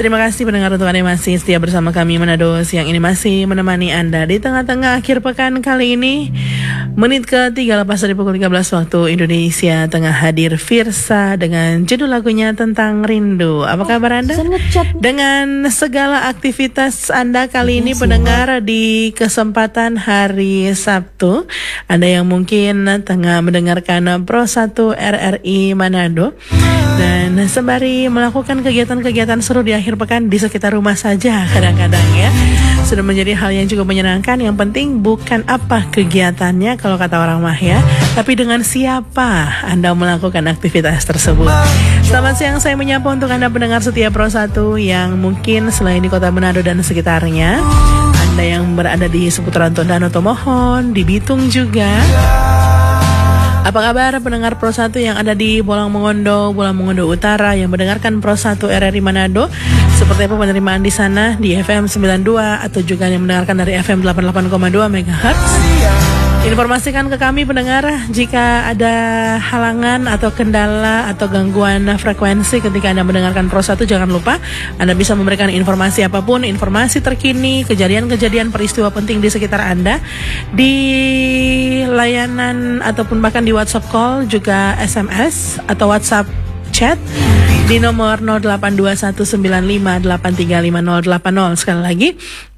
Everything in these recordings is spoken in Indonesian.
Terima kasih pendengar untuk Anda masih setia bersama kami Manado siang ini masih menemani Anda di tengah-tengah akhir pekan kali ini. Menit ke-3 lepas dari pukul 13 waktu Indonesia Tengah hadir Firsa dengan judul lagunya Tentang Rindu. Apa kabar Anda? Dengan segala aktivitas Anda kali ini pendengar di kesempatan hari Sabtu, Anda yang mungkin tengah mendengarkan Pro 1 RRI Manado dan sembari melakukan kegiatan-kegiatan seru di akhir pekan di sekitar rumah saja kadang-kadang ya, sudah menjadi hal yang cukup menyenangkan. Yang penting bukan apa kegiatannya kalau kata orang mah ya, tapi dengan siapa Anda melakukan aktivitas tersebut. Selamat siang, saya menyapa untuk Anda pendengar setia Pro 1 yang mungkin selain di kota Manado dan sekitarnya, Anda yang berada di seputaran Tondano Tomohon, di Bitung juga. Apa kabar pendengar Pro 1 yang ada di Bolang Mongondo Utara yang mendengarkan Pro 1 RRI Manado? Seperti apa penerimaan di sana di FM 92 atau juga yang mendengarkan dari FM 88,2 MHz? Informasikan ke kami pendengar jika ada halangan atau kendala atau gangguan frekuensi ketika Anda mendengarkan Pro 1. Jangan lupa Anda bisa memberikan informasi apapun, informasi terkini, kejadian-kejadian peristiwa penting di sekitar Anda di layanan ataupun bahkan di WhatsApp call, juga SMS atau WhatsApp chat di nomor 082195835080. Sekali lagi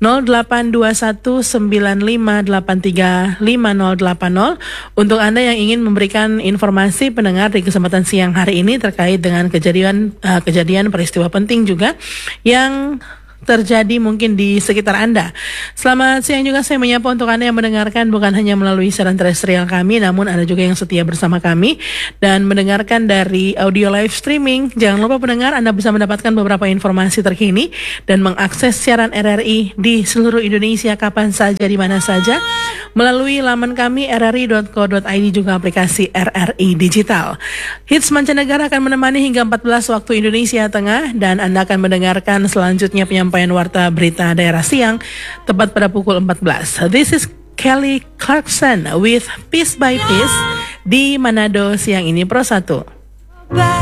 082195835080 untuk Anda yang ingin memberikan informasi pendengar di kesempatan siang hari ini terkait dengan kejadian peristiwa penting juga yang terjadi mungkin di sekitar Anda. Selamat siang juga saya menyapa untuk Anda yang mendengarkan bukan hanya melalui siaran terestrial kami, namun ada juga yang setia bersama kami dan mendengarkan dari audio live streaming. Jangan lupa pendengar, Anda bisa mendapatkan beberapa informasi terkini dan mengakses siaran RRI di seluruh Indonesia kapan saja, di mana saja melalui laman kami rri.co.id, juga aplikasi RRI Digital. Hits mancanegara akan menemani hingga 14 waktu Indonesia Tengah dan Anda akan mendengarkan selanjutnya penyampaian warta berita daerah siang tepat pada pukul 14. This is Kelly Clarkson with Piece by Piece di Manado siang ini Pro 1.